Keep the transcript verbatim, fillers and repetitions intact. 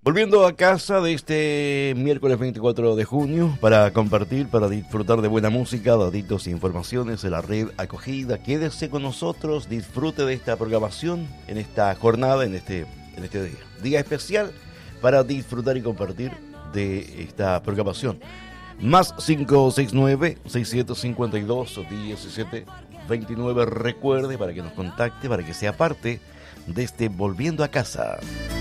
Volviendo a casa de este miércoles veinticuatro de junio para compartir, para disfrutar de buena música, datitos e informaciones de la red acogida. Quédese con nosotros, disfrute de esta programación en esta jornada, en este, en este día. Día especial para disfrutar y compartir de esta programación. Más cinco seis nueve, seis siete cinco dos, diecisiete veintinueve. Recuerde para que nos contacte, para que sea parte de este Volviendo a Casa.